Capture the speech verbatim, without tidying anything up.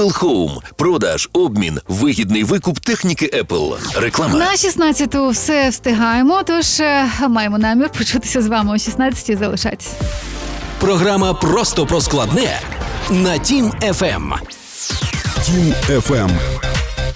Apple Home. Продаж, обмін, вигідний викуп техніки Apple. Реклама. На шістнадцяту все встигаємо, тож е, маємо намір почутися з вами о шістнадцятій. Залишайтесь. Програма «Просто про складне» на Тім еф ем. Тім еф ем.